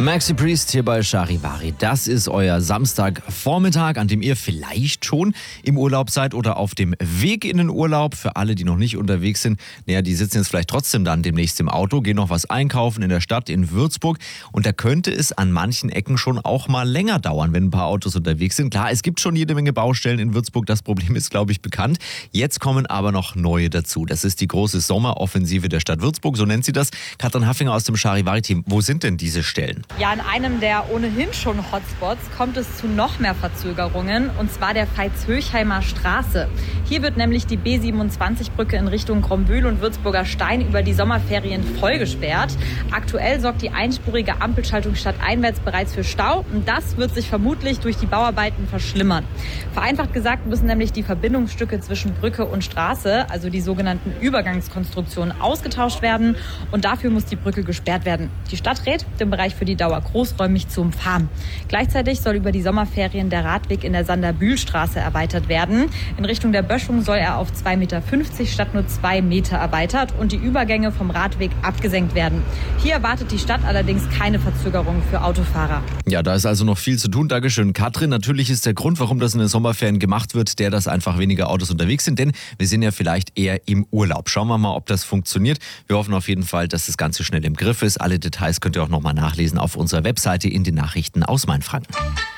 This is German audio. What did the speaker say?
Maxi Priest hier bei Charivari. Das ist euer Samstagvormittag, an dem ihr vielleicht schon im Urlaub seid oder auf dem Weg in den Urlaub. Für alle, die noch nicht unterwegs sind, die sitzen jetzt vielleicht trotzdem dann demnächst im Auto, gehen noch was einkaufen in der Stadt in Würzburg. Und da könnte es an manchen Ecken schon auch mal länger dauern, wenn ein paar Autos unterwegs sind. Klar, es gibt schon jede Menge Baustellen in Würzburg. Das Problem ist, glaube ich, bekannt. Jetzt kommen aber noch neue dazu. Das ist die große Sommeroffensive der Stadt Würzburg, so nennt sie das. Katrin Haffinger aus dem Charivari-Team. Wo sind denn diese Stellen? Ja, in einem der ohnehin schon Hotspots kommt es zu noch mehr Verzögerungen, und zwar der Veitshöchheimer Straße. Hier wird nämlich die B27-Brücke in Richtung Grombühl und Würzburger Stein über die Sommerferien vollgesperrt. Aktuell sorgt die einspurige Ampelschaltung stadteinwärts bereits für Stau, und das wird sich vermutlich durch die Bauarbeiten verschlimmern. Vereinfacht gesagt müssen nämlich die Verbindungsstücke zwischen Brücke und Straße, also die sogenannten Übergangskonstruktionen, ausgetauscht werden, und dafür muss die Brücke gesperrt werden. Die Stadt rät, den Bereich für die Dauer großräumig zu umfahren. Gleichzeitig soll über die Sommerferien der Radweg in der Sander-Bühl-Straße erweitert werden. In Richtung der Böschung soll er auf 2,50 Meter statt nur 2 Meter erweitert und die Übergänge vom Radweg abgesenkt werden. Hier erwartet die Stadt allerdings keine Verzögerung für Autofahrer. Ja, da ist also noch viel zu tun. Dankeschön, Katrin. Natürlich ist der Grund, warum das in den Sommerferien gemacht wird, dass einfach weniger Autos unterwegs sind, denn wir sind ja vielleicht eher im Urlaub. Schauen wir mal, ob das funktioniert. Wir hoffen auf jeden Fall, dass das Ganze schnell im Griff ist. Alle Details könnt ihr auch nochmal nachlesen auf unserer Webseite in den Nachrichten aus Mainfranken.